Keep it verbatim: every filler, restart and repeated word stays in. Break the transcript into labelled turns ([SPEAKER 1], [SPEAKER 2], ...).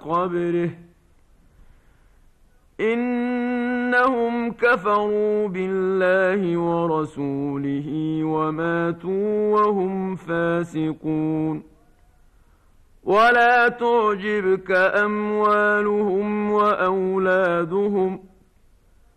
[SPEAKER 1] قبره إنهم كفروا بالله ورسوله وماتوا وهم فاسقون ولا تعجبك أموالهم وأولادهم